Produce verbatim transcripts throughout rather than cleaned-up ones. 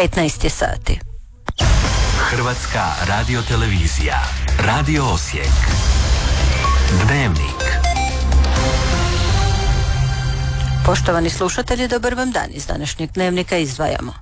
petnaest je sati. Hrvatska radiotelevizija. Radio Osijek. Dnevnik. Poštovani slušatelji, dobar vam dan. Iz današnjeg dnevnika izdvajamo.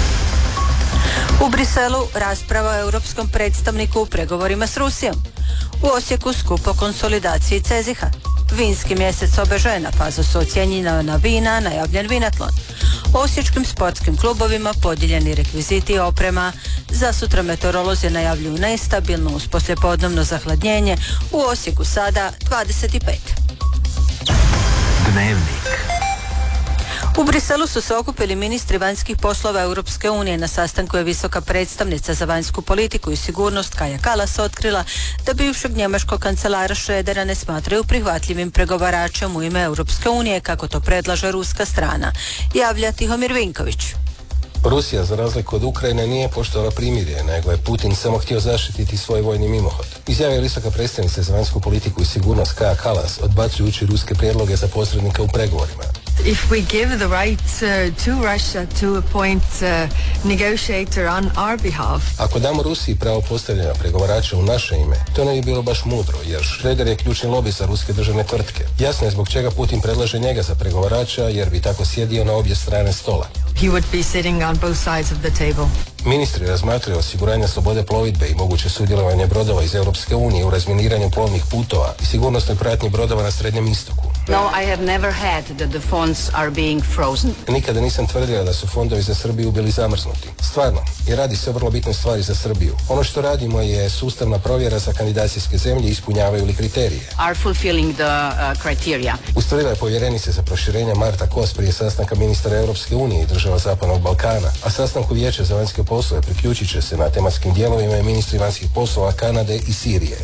U Briselu rasprava o europskom predstavniku u pregovorima s Rusijom. U Osijeku skup o konsolidaciji Ceziha. Vinski mjesec obežaje, na fazu su ocijenjena vina, najavljen vinatlon. Osječkim sportskim klubovima podijeljeni rekviziti i oprema. Za sutra meteorolozi najavljuju nestabilno uz poslijepodnevno zahladnjenje. U Osijeku sada dvadeset pet. Dnevnik. U Briselu su se okupili ministri vanjskih poslova Europske unije. Na sastanku je visoka predstavnica za vanjsku politiku i sigurnost Kaja Kallas otkrila da bivšeg njemačkog kancelara Schrödera ne smatraju prihvatljivim pregovaračem u ime Europske unije, kako to predlaže ruska strana. Javlja Tihomir Vinković. Rusija, za razliku od Ukrajine, nije poštovala primirje, nego je Putin samo htio zaštititi svoj vojni mimohod. Izjavila visoka predstavnica za vanjsku politiku i sigurnost Kaja Kallas, odbacujući ruske prijedloge za posrednika u pregovorima. If we give the right uh, to Russia to appoint uh, negotiator on our behalf. Ako damo Rusiji pravo postavljanja pregovarača u naše ime, to ne bi bilo baš mudro, jer Schröder je ključni lobi za ruske državne tvrtke. Jasno je zbog čega Putin predlaže njega za pregovarača, jer bi tako sjedio na obje strane stola. He would be sitting on both sides of the table. Ministri razmatraju osiguranje slobode plovidbe i moguće sudjelovanje brodova iz Europske unije u razminiranju plovnih putova i sigurnosnoj pratnji brodova na Srednjem istoku. No, I have never had that the funds are being frozen. Nikada nisam tvrdila da su fondovi za Srbiju bili zamrznuti. Stvarno, i radi se o vrlo bitnoj stvari za Srbiju. Ono što radimo je sustavna provjera za kandidacijske zemlje, ispunjavaju li kriterije. Are fulfilling the uh, criteria. Ustvrdila je povjerenica za proširenje Marta Kos prije sastanka ministara Europske unije i država Zapadnog Balkana, a sastanku Vijeća za vanjske poslove priključit će se na tematskim dijelovima i ministri vanjskih poslova Kanade i Sirije.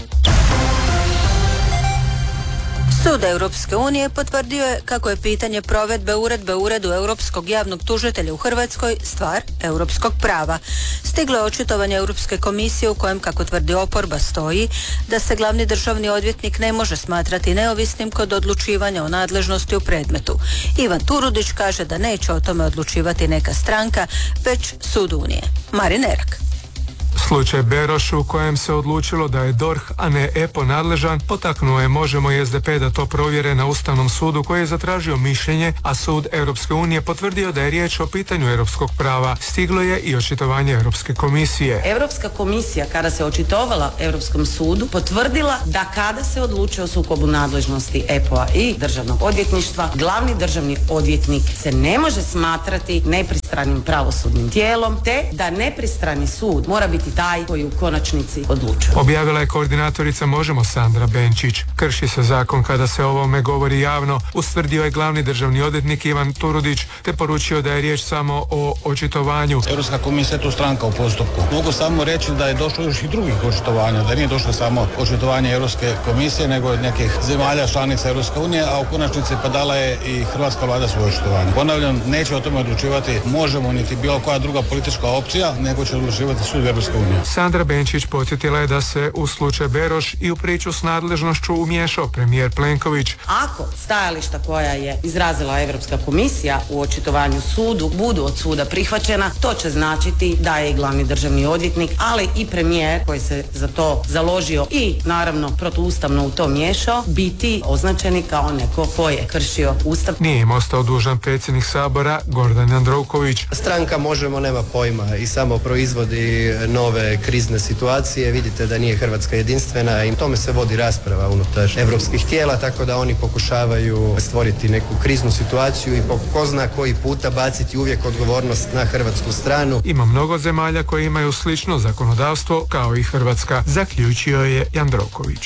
Sud Europske unije potvrdio je kako je pitanje provedbe uredbe u Uredu Europskog javnog tužitelja u Hrvatskoj stvar europskog prava. Stiglo je očitovanje Europske komisije u kojem, kako tvrdi oporba, stoji da se glavni državni odvjetnik ne može smatrati neovisnim kod odlučivanja o nadležnosti u predmetu. Ivan Turudić kaže da neće o tome odlučivati neka stranka, već sud Unije. Marin Erak. Slučaj Beroš, u kojem se odlučilo da je D O R H, a ne E P O nadležan, potaknuo je Možemo i S D P da to provjere na Ustavnom sudu, koji je zatražio mišljenje, a sud Europske unije potvrdio da je riječ o pitanju europskog prava. Stiglo je i očitovanje Europske komisije. Europska komisija, kada se očitovala Europskom sudu, potvrdila da kada se odlučuje o sukobu nadležnosti E P O-a i državnog odvjetništva, glavni državni odvjetnik se ne može smatrati nepristranim pravosudnim tijelom, te da nepristrani sud mora biti taj koji u konačnici odlučuje. Objavila je koordinatorica Možemo Sandra Benčić. Krši se zakon kada se o ovome govori javno, ustvrdio je glavni državni odvjetnik Ivan Turudić, te poručio da je riječ samo o očitovanju. Europska komisija je tu stranka u postupku. Mogu samo reći da je došlo još i drugih očitovanja, da nije došlo samo očitovanje Europske komisije, nego od nekih zemalja članica Europske unije, a u konačnici pa dala je i hrvatska vlada svoje očitovanje. Ponavljam, neće o tome odlučivati Možemo niti bilo koja druga politička opcija, nego će odlučivati sud Europske unije. Sandra Benčić podsjetila je da se u slučaju Beroš i u priču s nadležnošću umiješao premijer Plenković. Ako stajališta koja je izrazila Europska komisija u očitovanju sudu budu od suda prihvaćena, to će značiti da je i glavni državni odvjetnik, ali i premijer koji se za to založio i naravno protuustavno u to miješao, biti označeni kao neko ko je kršio Ustav. Nije im ostao dužan predsjednik Sabora Gordan Jandroković. Stranka Možemo nema pojma i samo proizvodi nove krizne situacije. Vidite da nije Hrvatska jedinstvena i tome se vodi rasprava unutar europskih tijela, tako da oni pokušavaju stvoriti neku kriznu situaciju i po ko zna koji puta baciti uvijek odgovornost na hrvatsku stranu. Ima mnogo zemalja koje imaju slično zakonodavstvo kao i Hrvatska, zaključio je Jandroković.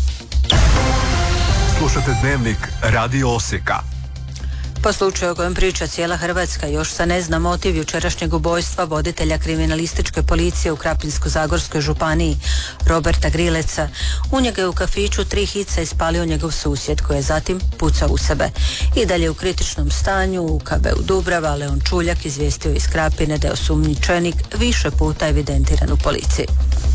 Slušate Dnevnik Radio Osijeka. Po slučaju o kojem priča cijela Hrvatska, još se ne zna motiv jučerašnjeg ubojstva voditelja kriminalističke policije u Krapinsko-zagorskoj županiji, Roberta Grileca. U njega je u kafiću tri hica ispalio njegov susjed, koji je zatim pucao u sebe. I dalje u kritičnom stanju u K B U Dubrava, Leon Čuljak izvijestio iz Krapine da je osumnjičenik više puta evidentiran u policiji.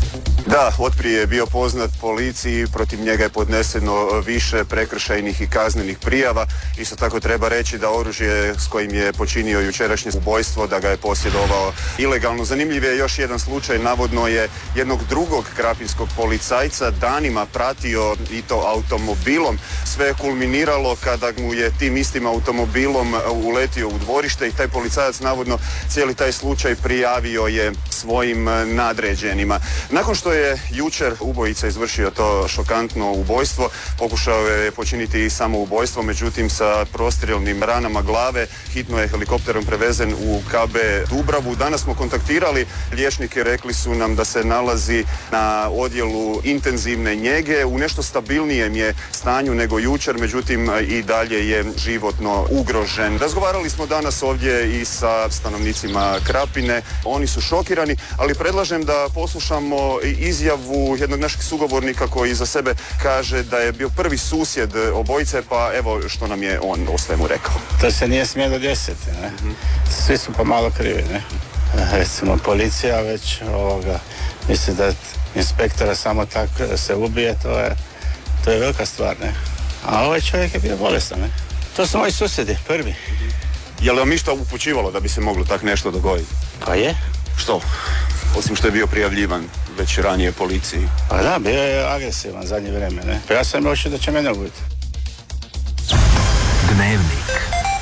Da, otprije je bio poznat policiji, protiv njega je podneseno više prekršajnih i kaznenih prijava. Isto tako treba reći da oružje s kojim je počinio jučerašnje ubojstvo, da ga je posjedovao ilegalno. Zanimljiv je još jedan slučaj, navodno je jednog drugog krapinskog policajca danima pratio i to automobilom. Sve je kulminiralo kada mu je tim istim automobilom uletio u dvorište i taj policajac navodno cijeli taj slučaj prijavio je svojim nadređenima. Nakon što je jučer ubojica izvršio to šokantno ubojstvo, pokušao je počiniti i samoubojstvo, međutim sa prostrijelnim ranama glave hitno je helikopterom prevezen u K B Dubravu. Danas smo kontaktirali liječnike, rekli su nam da se nalazi na odjelu intenzivne njege, u nešto stabilnijem je stanju nego jučer, međutim i dalje je životno ugrožen. Razgovarali smo danas ovdje i sa stanovnicima Krapine, oni su šokirani, ali predlažem da poslušamo izjavu jednog našeg sugovornika koji za sebe kaže da je bio prvi susjed obojice, pa evo što nam je on o svemu rekao. To se nije smjelo desiti, ne? Mm-hmm. Svi su pomalo krivi, ne? Recimo policija već ovoga, misli da inspektora samo tako se ubije, to je, to je velika stvar, ne? A ovaj čovjek je bio bolestan, ne? To su moji susjedi, prvi. Je li vam išta upućivalo da bi se moglo tak nešto dogoditi? Pa je. Što? Osim što je bio prijavljivan već ranije policiji. Pa da, bio je agresivan zadnje vrijeme, ne? Pa ja sam mislio da će mene ubiti. Dnevnik.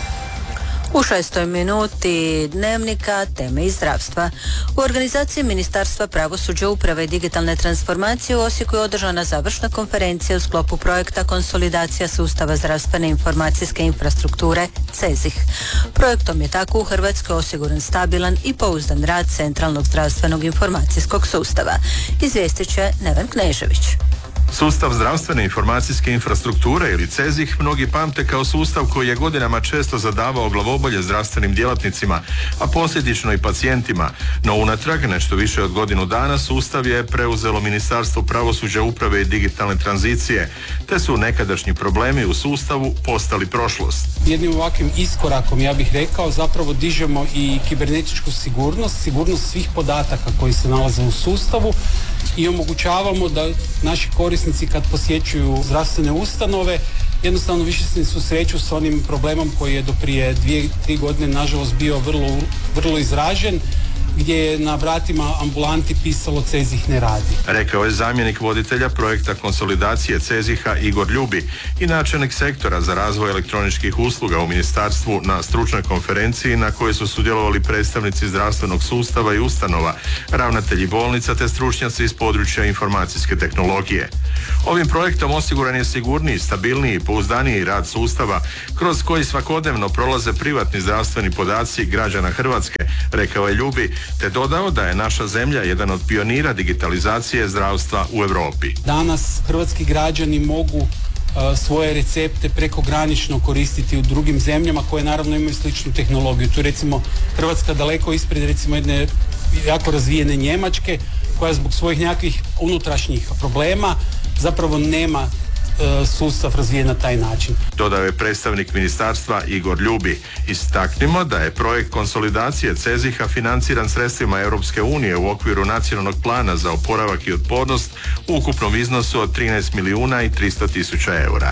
U šestoj minuti Dnevnika, teme iz zdravstva. U organizaciji Ministarstva pravosuđa, uprave i digitalne transformacije u Osijeku je održana završna konferencija u sklopu projekta Konsolidacija sustava zdravstvene informacijske infrastrukture CEZIH. Projektom je tako u Hrvatskoj osiguran stabilan i pouzdan rad centralnog zdravstvenog informacijskog sustava. Izvijestit će Neven Knežević. Sustav zdravstvene informacijske infrastrukture ili CEZIH mnogi pamte kao sustav koji je godinama često zadavao glavobolje zdravstvenim djelatnicima, a posljedično i pacijentima. No unatrag nešto više od godinu dana sustav je preuzelo Ministarstvo pravosuđa, uprave i digitalne tranzicije, te su nekadašnji problemi u sustavu postali prošlost. Jednim ovakvim iskorakom, ja bih rekao, zapravo dižemo i kibernetičku sigurnost, sigurnost svih podataka koji se nalaze u sustavu i omogućavamo da naši korisnici kad posjećuju zdravstvene ustanove jednostavno više se susreću s onim problemom koji je do prije dvije, tri godine nažalost bio vrlo, vrlo izražen, gdje je na vratima ambulanti pisalo CEZIH ne radi. Rekao je zamjenik voditelja projekta konsolidacije CEZIH-a Igor Ljubi i načelnik sektora za razvoj elektroničkih usluga u ministarstvu na stručnoj konferenciji na kojoj su sudjelovali predstavnici zdravstvenog sustava i ustanova, ravnatelji bolnica te stručnjaci iz područja informacijske tehnologije. Ovim projektom osiguran je sigurniji, stabilniji i pouzdaniji rad sustava kroz koji svakodnevno prolaze privatni zdravstveni podaci građana Hrvatske, rekao je Ljubi, te dodao da je naša zemlja jedan od pionira digitalizacije zdravstva u Europi. Danas hrvatski građani mogu uh, svoje recepte prekogranično koristiti u drugim zemljama koje naravno imaju sličnu tehnologiju. Tu recimo Hrvatska daleko ispred recimo jedne jako razvijene Njemačke koja zbog svojih nekakvih unutrašnjih problema zapravo nema sustav razvijen na taj način. Dodao je predstavnik ministarstva Igor Ljubi. Istaknimo da je projekt konsolidacije CEZIH-a financiran sredstvima Europske unije u okviru nacionalnog plana za oporavak i otpornost u ukupnom iznosu od trinaest milijuna i tristo tisuća eura.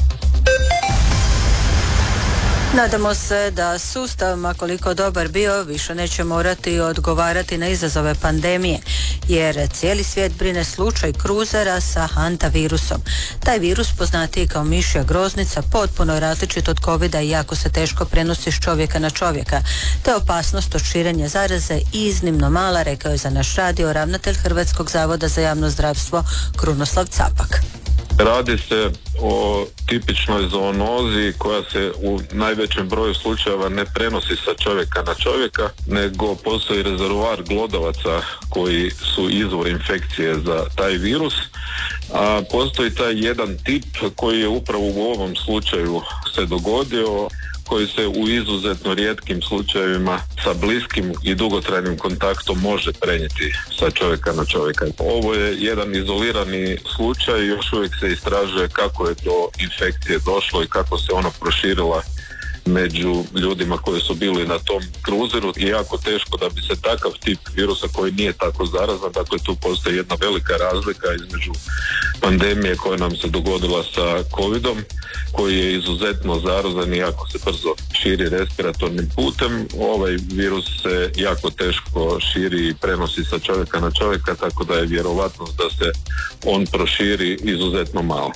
Nadamo se da sustav, ma koliko dobar bio, više neće morati odgovarati na izazove pandemije, jer cijeli svijet brine slučaj kruzera sa hantavirusom. Taj virus, poznatiji kao mišja groznica, potpuno je različit od covida i jako se teško prenosi s čovjeka na čovjeka, te opasnost od širenja zaraze iznimno mala, rekao je za naš radio ravnatelj Hrvatskog zavoda za javno zdravstvo Krunoslav Capak. Radi se o tipičnoj zoonozi koja se u najvećem broju slučajeva ne prenosi sa čovjeka na čovjeka, nego postoji rezervoar glodavaca koji su izvor infekcije za taj virus. A postoji taj jedan tip koji je upravo u ovom slučaju se dogodio, koji se u izuzetno rijetkim slučajevima sa bliskim i dugotrajnim kontaktom može prenijeti sa čovjeka na čovjeka. Ovo je jedan izolirani slučaj, još uvijek se istražuje kako je do infekcije došlo i kako se ona proširila među ljudima koji su bili na tom kruzeru i jako teško da bi se takav tip virusa koji nije tako zarazan, dakle tu postoji jedna velika razlika između pandemije koja nam se dogodila sa covidom, koji je izuzetno zarazan i jako se brzo širi respiratornim putem. Ovaj virus se jako teško širi i prenosi sa čovjeka na čovjeka, tako da je vjerovatnost da se on proširi izuzetno malo.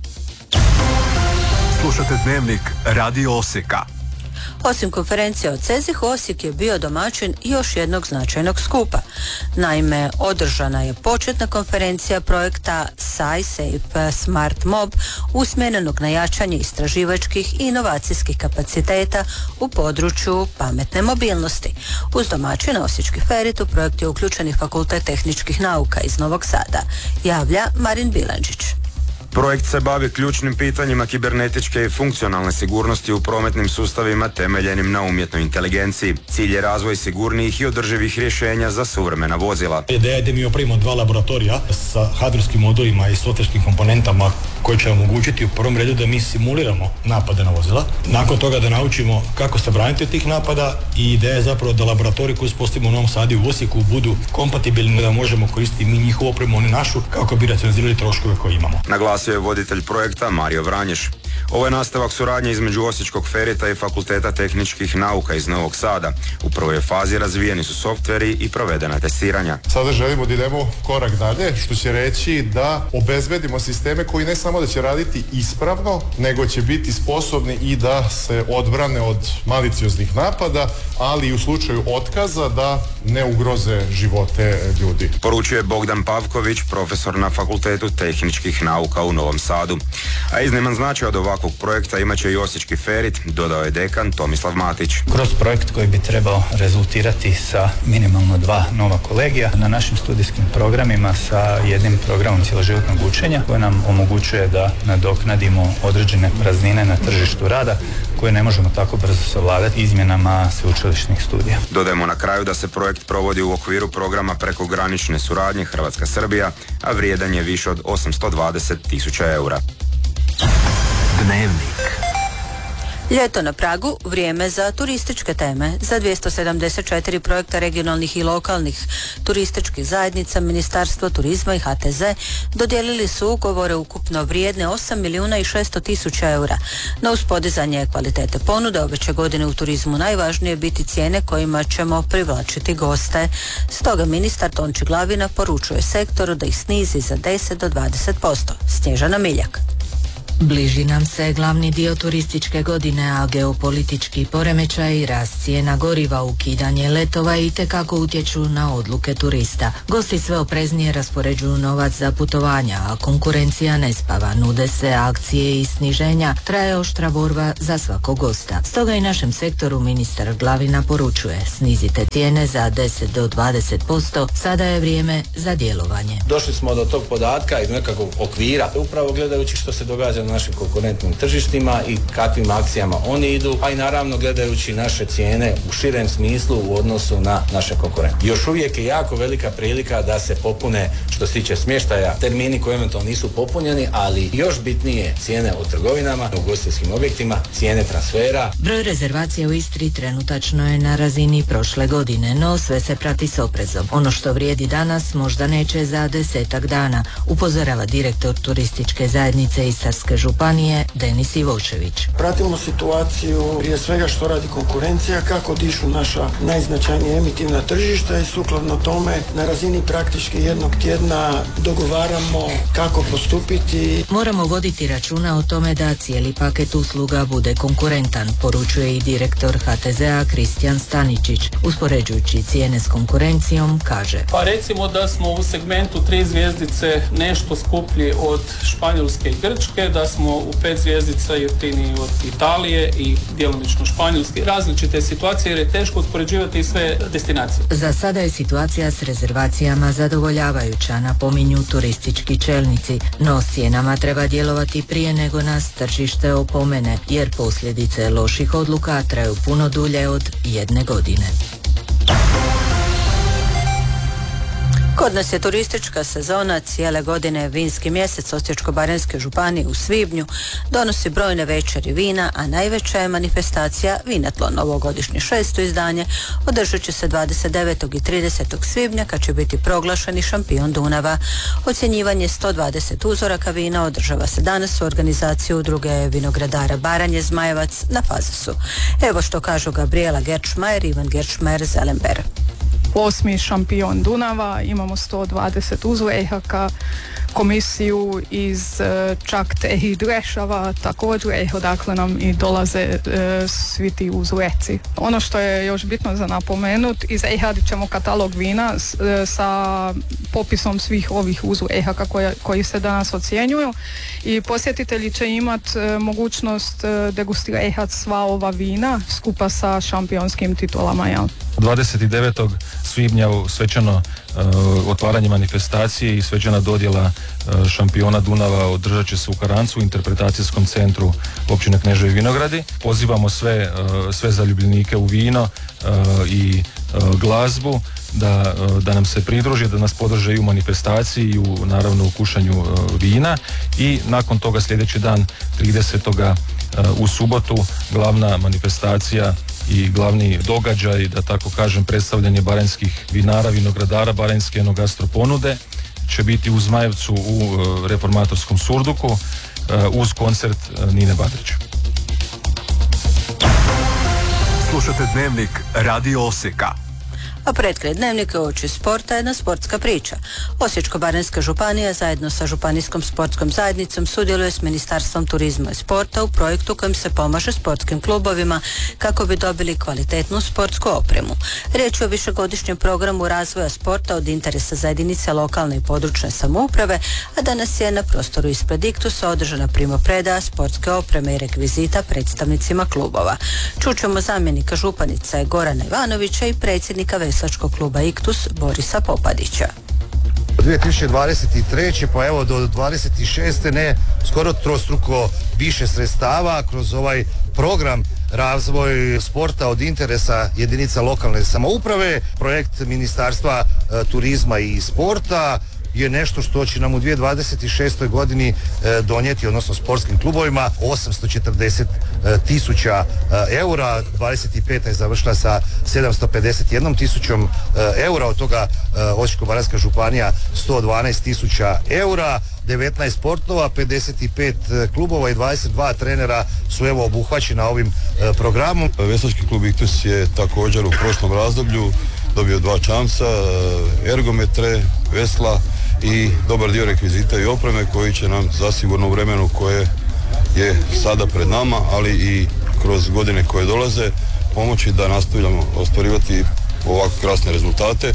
Slušate Dnevnik Radio Osijeka. Osim konferencije o CEZIH, Osijek je bio domaćin još jednog značajnog skupa. Naime, održana je početna konferencija projekta SciSafe Smart Mob usmjerenog na jačanje istraživačkih i inovacijskih kapaciteta u području pametne mobilnosti. Uz domaćina Osječki Ferit u projekt je uključen i Fakultet tehničkih nauka iz Novog Sada, javlja Marin Bilandžić. Projekt se bavi ključnim pitanjima kibernetičke i funkcionalne sigurnosti u prometnim sustavima temeljenim na umjetnoj inteligenciji. Cilj je razvoj sigurnijih i održivih rješenja za suvremena vozila. Ideja je da mi opremimo dva laboratorija sa hardverskim modulima i softverskim komponentama koji će omogućiti u prvom redu da mi simuliramo napade na vozila. Nakon toga da naučimo kako se braniti od tih napada i ideja je zapravo da laboratoriji koji postavimo u Novom Sadu i u Osijeku budu kompatibilni, da možemo koristiti mi njihovu opremu, oni našu, kako bi racionalizirali troškove koje imamo. Naglasio je voditelj projekta Mario Vranješ. Ovo je nastavak suradnje između Osječkog Ferita i Fakulteta tehničkih nauka iz Novog Sada. U prvoj fazi razvijeni su softveri i provedena testiranja. Sada želimo da idemo korak dalje, što će reći da obezbedimo sisteme koji ne samo da će raditi ispravno, nego će biti sposobni i da se odbrane od malicioznih napada, ali i u slučaju otkaza da ne ugroze živote ljudi. Poručuje Bogdan Pavković, profesor na Fakultetu tehničkih nauka u Novom Sadu. A izniman značaj od ovakvog projekta imat će i Osječki Ferit, dodao je dekan Tomislav Matić. Kroz projekt koji bi trebao rezultirati sa minimalno dva nova kolegija na našim studijskim programima sa jednim programom cjeloživotnog učenja koji nam omogućuje da nadoknadimo određene praznine na tržištu rada koje ne možemo tako brzo savladati izmjenama sveučilišnih studija. Dodajemo na kraju da se projekt provodi u okviru programa prekogranične suradnje Hrvatska-Srbija, a vrijedan je više od osamsto dvadeset tisuća eura. Dnevnik. Ljeto na pragu, vrijeme za turističke teme. Za dvjesto sedamdeset četiri projekta regionalnih i lokalnih turističkih zajednica Ministarstvo turizma i H T Z dodijelili su ugovore ukupno vrijedne osam milijuna i šesto tisuća eura. No uz podizanje kvalitete ponude ove će godine u turizmu najvažnije biti cijene kojima ćemo privlačiti goste. Stoga ministar Tonči Glavina poručuje sektoru da ih snizi za deset do dvadeset posto. Snježana Miljak. Bliži nam se glavni dio turističke godine, a geopolitički poremećaj i rast cijena goriva, ukidanje letova i tekako utječu na odluke turista. Gosti sve opreznije raspoređuju novac za putovanja, a konkurencija ne spava. Nude se akcije i sniženja, traje oštra borba za svakog gosta. Stoga i našem sektoru ministar Glavina poručuje: snizite cijene za deset do dvadeset posto, sada je vrijeme za djelovanje. Došli smo do tog podatka iz nekakvog okvira, upravo gledajući što se događa na našim konkurentnim tržištima i kakvim akcijama oni idu, a i naravno gledajući naše cijene u širem smislu u odnosu na naše konkurente. Još uvijek je jako velika prilika da se popune, što se tiče smještaja, termini koji eventualno nisu popunjeni, ali još bitnije cijene u trgovinama, u ugostiteljskim objektima, cijene transfera. Broj rezervacija u Istri trenutačno je na razini prošle godine, no sve se prati s oprezom. Ono što vrijedi danas možda neće za desetak dana, upozorava direktor turističke zajednice Istarske županije Denis Ivočević. Pratimo situaciju prije svega što radi konkurencija, kako dišu naša najznačajnija emitivna tržišta i sukladno tome na razini praktički jednog tjedna dogovaramo kako postupiti. Moramo voditi računa o tome da cijeli paket usluga bude konkurentan, poručuje i direktor H T Z-a Kristijan Staničić. Uspoređujući cijene s konkurencijom, kaže: Pa recimo da smo u segmentu tri zvjezdice nešto skuplji od Španjolske i Grčke, da smo u pet zvjezdica jeftiniji od Italije i djelomično Španjolske. Različite situacije jer je teško uspoređivati sve destinacije. Za sada je situacija s rezervacijama zadovoljavajuća, napominju turistički čelnici, no s cijenama treba djelovati prije nego nas tržište opomene, jer posljedice loših odluka traju puno dulje od jedne godine. Kod nas je turistička sezona, cijele godine vinski mjesec Osječko-baranjske županije u svibnju donosi brojne večeri vina, a najveća je manifestacija Vinatlon. Ovogodišnje šesto izdanje održat će se dvadeset devetog i tridesetog svibnja kad će biti proglašeni šampion Dunava. Ocjenjivanje sto dvadeset uzoraka vina održava se danas u organizaciji udruge vinogradara Baranje Zmajevac na Fazesu. Evo što kažu Gabriela Gerčmajer i Ivan Gerčmajer Zelenber. Osmi šampion Dunava, imamo sto dvadeset uzoraka, komisiju iz čak i Drešava također, odakle nam i dolaze e, svi ti uzorci. Ono što je još bitno za napomenut, izradit ćemo katalog vina s, e, sa popisom svih ovih uzoraka koji, koji se danas ocjenjuju i posjetitelji će imati e, mogućnost e, degustirati sva ova vina skupa sa šampionskim titulama. Ja. dvadeset devetog svibnja u svečano uh, otvaranje manifestacije i svečana dodjela uh, šampiona Dunava održat će se u Karancu u interpretacijskom centru općine Kneževi Vinogradi. Pozivamo sve, uh, sve zaljubljenike u vino uh, i uh, glazbu da, uh, da nam se pridruže, da nas podrže i u manifestaciji i u, naravno u kušanju uh, vina i nakon toga sljedeći dan tridesetoga Uh, u subotu glavna manifestacija i glavni događaj, da tako kažem, predstavljanje baranjskih vinara, vinogradara, baranjske enogastro ponude će biti u Zmajevcu u uh, reformatorskom surduku uh, uz koncert uh, Nine Badrić. Slušate Dnevnik Radio Osijeka. A pred kraj dnevnika oči sporta jedna sportska priča. Osječko-baranjska županija zajedno sa Županijskom sportskom zajednicom sudjeluje s Ministarstvom turizma i sporta u projektu kojim se pomaže sportskim klubovima kako bi dobili kvalitetnu sportsku opremu. Riječ je o višegodišnjem programu razvoja sporta od interesa za jedinice lokalne i područne samouprave, a danas je na prostoru ispred Iktusa održana primopredaja sportske opreme i rekvizita predstavnicima klubova. Čućemo zamjenika županice Gorana Ivanovića i predsjednika veslačkog kluba Iktus Borisa Popadića. dvije tisuće dvadeset treće pa evo do dvadeset šeste ne skoro trostruko više sredstava kroz ovaj program razvoj sporta od interesa jedinica lokalne samouprave. Projekt Ministarstva e, turizma i sporta je nešto što će nam u dvije tisuće dvadeset šestoj godini e, donijeti, odnosno sportskim klubovima, osamsto četrdeset tisuća e, eura. dvadeset peta je završila sa sedamsto pedeset jednom tisućom e, eura, od toga e, Osječko-baranjska županija sto dvanaest tisuća eura. devetnaest sportova, pedeset pet klubova i dvadeset dva trenera su evo obuhvaćena ovim e, programom. Veslački klub Iktus je također u prošlom razdoblju dobio dva čamca, ergometre, vesla i dobar dio rekvizita i opreme koji će nam zasigurno u vremenu koje je sada pred nama, ali i kroz godine koje dolaze pomoći da nastavljamo ostvarivati ovako krasne rezultate.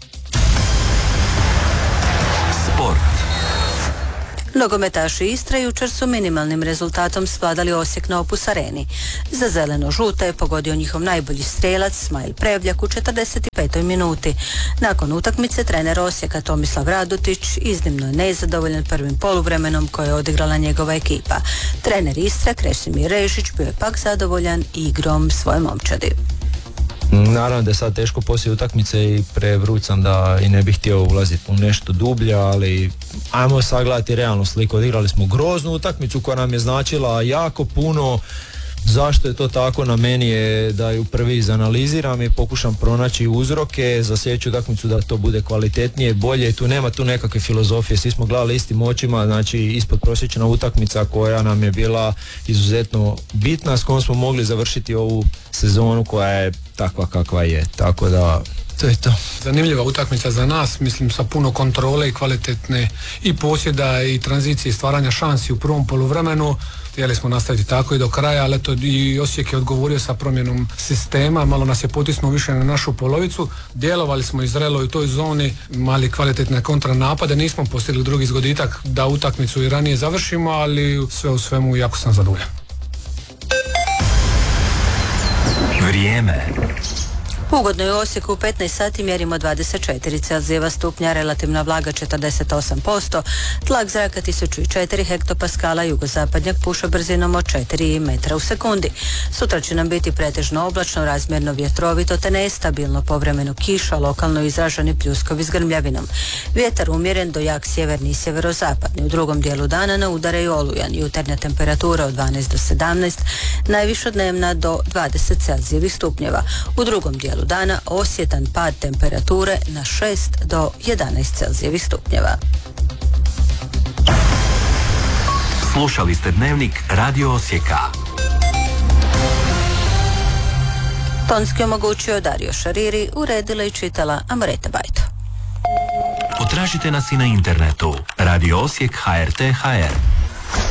Sport. Nogometaši Istre jučer su minimalnim rezultatom svladali Osijek na Opus Areni. Za zeleno-žuta je pogodio njihov najbolji strelac Smajl Prevljak u četrdeset petoj minuti. Nakon utakmice trener Osijeka Tomislav Radutić iznimno je nezadovoljan prvim poluvremenom koje je odigrala njegova ekipa. Trener Istre Kresimir Rešić bio je pak zadovoljan igrom svoje momčadi. Naravno da je sad teško poslije utakmice i prevruć sam da i ne bih htio ulaziti u nešto dublje, ali ajmo sagledati realnu sliku. Odigrali smo groznu utakmicu koja nam je značila jako puno. Zašto je to tako, na meni je da ju prvi izanaliziram i pokušam pronaći uzroke za sljedeću utakmicu da to bude kvalitetnije, bolje. Tu nema tu nekakve filozofije, svi smo gledali istim očima, znači ispod prosječna utakmica koja nam je bila izuzetno bitna, s kojom smo mogli završiti ovu sezonu koja je takva kakva je, tako da to je to. Zanimljiva utakmica za nas, mislim sa puno kontrole i kvalitetne i posjeda i tranzicije i stvaranja šansi u prvom poluvremenu. Htjeli smo nastaviti tako i do kraja, ali eto i Osijek je odgovorio sa promjenom sistema, malo nas je potisnuo više na našu polovicu, djelovali smo i zrelo u toj zoni, mali kvalitetne kontranapade, nismo postigli drugi zgoditak da utakmicu i ranije završimo, ali sve u svemu jako sam zadovoljan. Vrijeme. Ugodno je u Osijeku u petnaest sati mjerimo dvadeset četiri Celzijeva stupnja, relativna vlaga četrdeset osam posto, tlak zraka tisuću četiri hektopaskala, jugozapadnjak puša brzinom od četiri metra u sekundi. Sutra će nam biti pretežno oblačno, razmjerno vjetrovito te nestabilno, povremeno kiša, lokalno izraženi pljuskovi s grmljavinom. Vjetar umjeren do jak sjeverni i sjeverozapadni. U drugom dijelu dana na udare i olujan. Jutarnja temperatura od dvanaest do sedamnaest, najviša dnevna do dvadeset Celzijevih stupnjeva. U drugom dijelu dana osjetan pad temperature na šest do jedanaest Celzijevih stupnjeva. Slušali ste Dnevnik Radio Osijeka. Tonski omogućio Dario Šariri, uredila i čitala Amreta Bajto. Potražite nas i na internetu radio osijek tačka ha er te tačka ha er.